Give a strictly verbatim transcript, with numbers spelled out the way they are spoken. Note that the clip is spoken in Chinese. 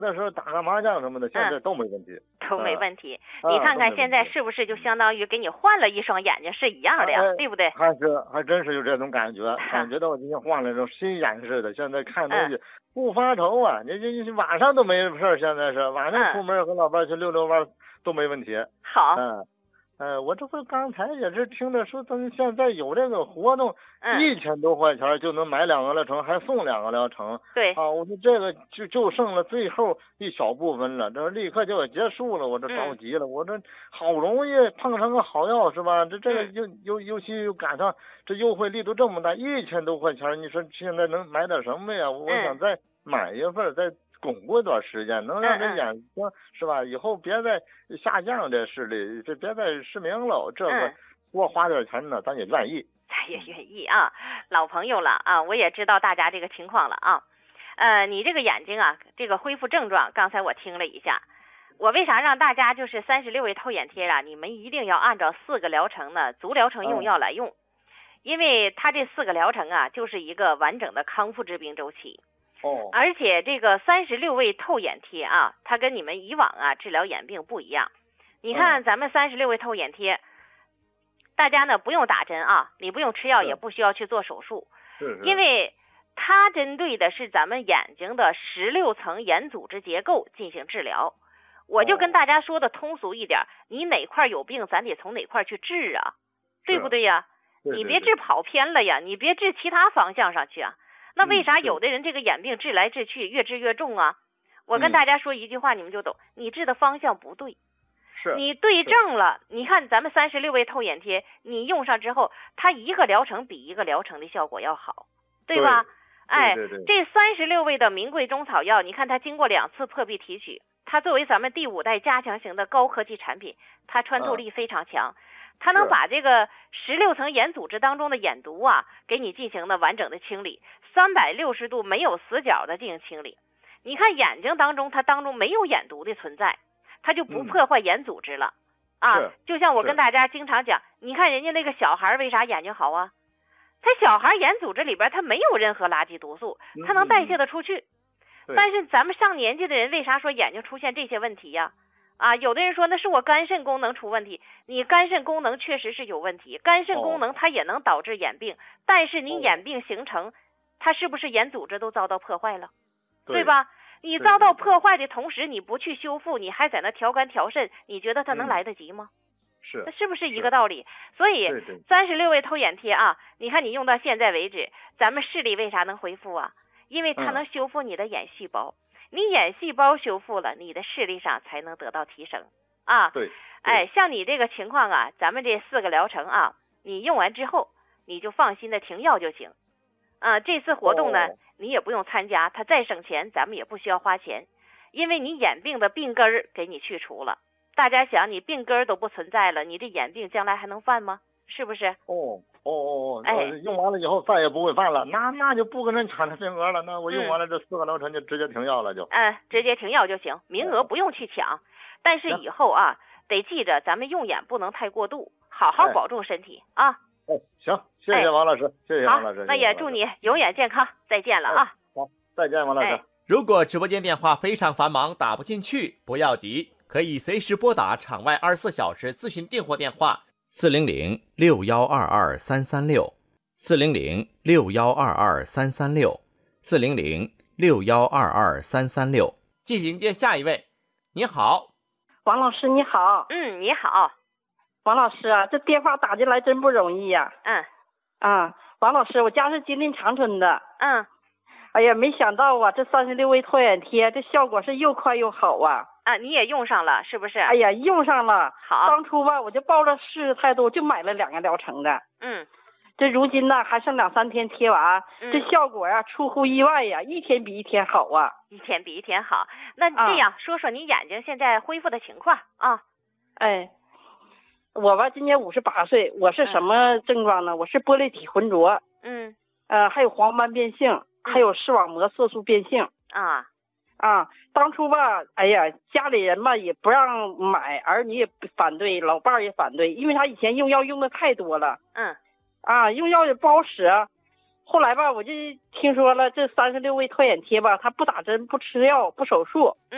那时候打个麻将什么的，现在都没问题， 都没问题。 啊、 你看看现在是不是就相当于给你换了一双眼睛是一样的呀， 哎、 对不对？ 还是还真是有这种感觉，感觉到今天换了种新眼似的。现在看东西不发愁啊，你这你晚上都没事儿，现在是晚上出门和老伴去溜溜弯都没问题。 好， 嗯。呃，我这不刚才也是听着说，咱们现在有这个活动， 嗯， 一千多块钱就能买两个疗程，还送两个疗程。 对。 啊，我说这个就就剩了最后一小部分了，这立刻就要结束了，我这着急了。嗯、我这好容易碰上个好药是吧？这这个尤尤尤其又赶上这优惠力度这么大，一千多块钱，你说现在能买点什么呀？我想再买一份，再巩固一段时间，能让这眼睛、嗯、是吧？以后别再下降这视力，这别再失明了。这个多花点钱呢，咱也愿意。 咱也愿意啊，老朋友了啊，我也知道大家这个情况了啊。呃，你这个眼睛啊，这个恢复症状，刚才我听了一下。我为啥让大家就是三十六味透眼贴啊？你们一定要按照四个疗程呢，足疗程用药来用，嗯、因为它这四个疗程啊，就是一个完整的康复治病周期。 哦， 而且这个三十六味透眼贴啊，它跟你们以往啊治疗眼病不一样。你看咱们三十六味透眼贴，大家呢不用打针啊，你不用吃药，也不需要去做手术， 是是， 因为它针对的是咱们眼睛的十六层眼组织结构进行治疗。我就跟大家说的通俗一点，哦、你哪块有病，咱得从哪块去治啊，对不对呀？ 对对对， 你别治跑偏了呀，你别治其他方向上去啊。那为啥有的人这个眼病治来治去越治越重啊？我跟大家说一句话，你们就懂，你治的方向不对。 是你对症了，你看咱们三十六味透眼贴，你用上之后，它一个疗程比一个疗程的效果要好，对吧？ 对哎， 对对对， 这三十六味的名贵中草药，你看它经过两次破壁提取，它作为咱们第五代加强型的高科技产品，它穿透力非常强。嗯，它能把这个十六层眼组织当中的眼毒啊，给你进行的完整的清理，三百六十度没有死角的进行清理。你看眼睛当中，它当中没有眼毒的存在，它就不破坏眼组织了、嗯、啊。就像我跟大家经常讲，你看人家那个小孩为啥眼睛好啊？他小孩眼组织里边他没有任何垃圾毒素，他能代谢得出去。 嗯、 但是咱们上年纪的人为啥说眼睛出现这些问题呀？啊，有的人说那是我肝肾功能出问题，你肝肾功能确实是有问题，肝肾功能它也能导致眼病，哦、但是你眼病形成，它是不是眼组织都遭到破坏了，对, 对吧？你遭到破坏的同时，你不去修复，你还在那调肝调肾，你觉得它能来得及吗？ 嗯、是， 那是不是一个道理？所以三十六味透眼贴啊，你看你用到现在为止，咱们视力为啥能恢复啊？因为它能修复你的眼细胞。嗯，你眼细胞修复了，你的视力上才能得到提升啊。 对， 哎，像你这个情况啊，咱们这四个疗程啊，你用完之后，你就放心的停药就行。啊，这次活动呢，哦、你也不用参加，它再省钱，咱们也不需要花钱，因为你眼病的病根儿给你去除了。大家想，你病根儿都不存在了，你这眼病将来还能犯吗？是不是？ 哦哦哦哦， 哎， 用完了以后再也不会犯了，那那就不跟人抢这名额了，那我用完了这四个疗程就直接停药了就。 嗯，直接停药就行，名额不用去抢。但是以后啊，得记着咱们用眼不能太过度，好好保重身体、哎、啊。 哎，行，谢谢王老师，哎、谢谢王老师。 好，那也祝你永远健康，再见了啊。 哎、好，再见，王老师。哎、 如果直播间电话非常繁忙打不进去，不要急，可以随时拨打场外二十四小时咨询订货电话。四零零六幺二二三三六，四零零六幺二二三三六，四零零六幺二二三三六。继续迎接下一位。你好， 王老师你好。 嗯，你好， 王老师啊，这电话打进来真不容易呀、 啊。嗯。 啊，王老师，我家是吉林长春的。 嗯。 哎呀，没想到啊，这三十六味透眼贴这效果是又快又好啊。 啊，你也用上了是不是？ 哎呀，用上了。 好。 当初吧，我就抱着试试态度，就买了两个疗程的。 嗯。 这如今呢，还剩两三天贴完，嗯、这效果呀、啊，出乎意外呀，一天比一天好啊。 一天比一天好。那这样、啊、说说你眼睛现在恢复的情况啊？ 哎，我吧今年五十八岁，我是什么症状呢？嗯、我是玻璃体浑浊。 嗯。 呃，还有黄斑变性，嗯、还有视网膜色素变性。 啊。 啊，当初吧，哎呀，家里人吧也不让买，儿女也反对，老伴儿也反对，因为他以前用药用的太多了。 嗯。 啊，用药也不好使。后来吧，我就听说了这三十六味透眼贴吧，它不打针、不吃药、不手术。 嗯。